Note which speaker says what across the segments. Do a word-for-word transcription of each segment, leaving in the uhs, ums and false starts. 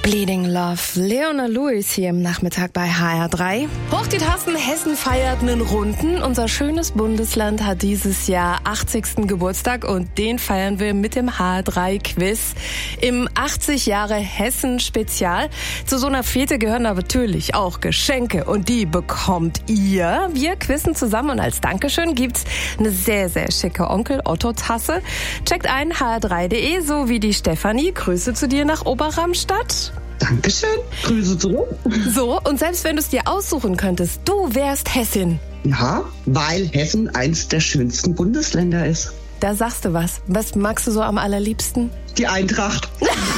Speaker 1: Bleeding Love. Leona Lewis hier im Nachmittag bei H R drei. Hoch die Tassen, Hessen feiert einen Runden. Unser schönes Bundesland hat dieses Jahr achtzigsten Geburtstag und den feiern wir mit dem H R drei Quiz im achtzig Jahre Hessen Spezial. Zu so einer Fete gehören aber natürlich auch Geschenke und die bekommt ihr. Wir quizzen zusammen und als Dankeschön gibt's eine sehr, sehr schicke Onkel Otto Tasse. Checkt ein h r drei punkt de, so wie die Stefanie. Grüße zu dir nach Oberramstadt.
Speaker 2: Dankeschön. Grüße zurück.
Speaker 1: So, und selbst wenn du es dir aussuchen könntest, du wärst Hessin.
Speaker 2: Ja, weil Hessen eins der schönsten Bundesländer ist.
Speaker 1: Da sagst du was. Was magst du so am allerliebsten?
Speaker 2: Die Eintracht.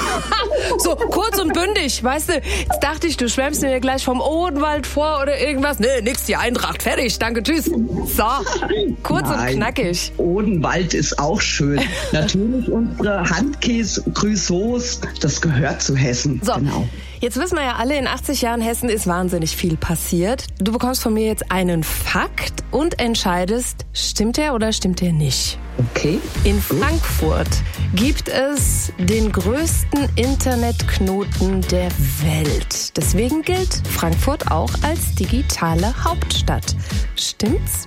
Speaker 1: So, kurz und bündig, weißt du, jetzt dachte ich, du schwärmst mir gleich vom Odenwald vor oder irgendwas. Nee, nix, die Eintracht, fertig, danke, tschüss. So, kurz
Speaker 2: Nein,
Speaker 1: und knackig.
Speaker 2: Odenwald ist auch schön. Natürlich unsere Handkäse-Grüßos, das gehört zu Hessen.
Speaker 1: So,
Speaker 2: genau.
Speaker 1: Jetzt wissen wir ja alle, in achtzig Jahren Hessen ist wahnsinnig viel passiert. Du bekommst von mir jetzt einen Fakt und entscheidest, stimmt er oder stimmt er nicht.
Speaker 2: Okay.
Speaker 1: In Frankfurt gibt es den größten Internetknoten der Welt. Deswegen gilt Frankfurt auch als digitale Hauptstadt. Stimmt's?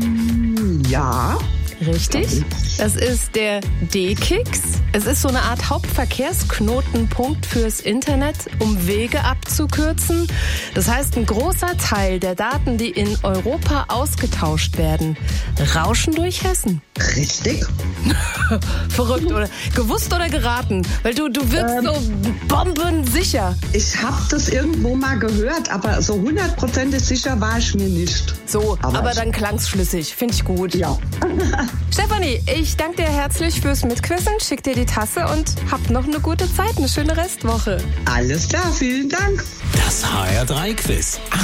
Speaker 2: Mm, ja.
Speaker 1: Richtig. Das ist der D-Kix. Es ist so eine Art Hauptverkehrsknotenpunkt fürs Internet, um Wege abzukürzen. Das heißt, ein großer Teil der Daten, die in Europa ausgetauscht werden, rauschen durch Hessen.
Speaker 2: Richtig.
Speaker 1: Verrückt, oder? Gewusst oder geraten? Weil du, du wirkst ähm, so bombensicher.
Speaker 2: Ich habe das irgendwo mal gehört, aber so hundertprozentig sicher war ich mir nicht.
Speaker 1: So, aber, aber
Speaker 2: ich,
Speaker 1: dann klang's schlüssig. Finde ich gut.
Speaker 2: Ja.
Speaker 1: Stefanie, ich danke dir herzlich fürs Mitquissen. Schick dir die Tasse und hab noch eine gute Zeit, eine schöne Restwoche.
Speaker 2: Alles klar, vielen Dank.
Speaker 3: Das H R drei Quiz.